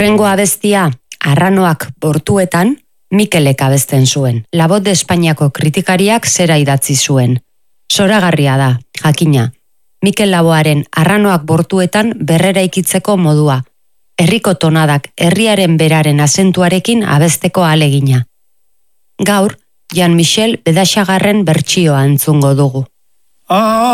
Urrengo abestia, Arranoak bortuetan, Mikelek abesten zuen. La Voz de Espainiako kritikariak zera idatzi zuen. Zoragarria da, jakina. Mikel Laboaren Arranoak bortuetan berreraikitzeko modua. Herriko tonadak herriaren beraren azentuarekin abesteko ahalegina. Gaur, Jean-Michel Bedaxagarren bertsioa entzungo dugu.